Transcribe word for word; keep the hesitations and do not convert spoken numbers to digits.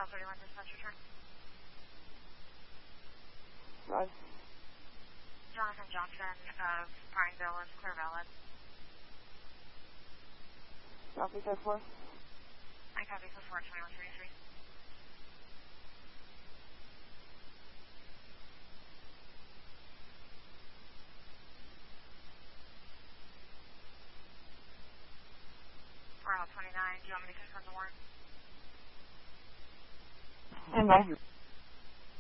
South thirty-one dispatch return. Rod. Jonathan Johnson of Pineville is clear valid. Copy, code four. I copy for four twenty-one thirty-three. four L twenty-nine, do you want me to confirm the warrant? And bye.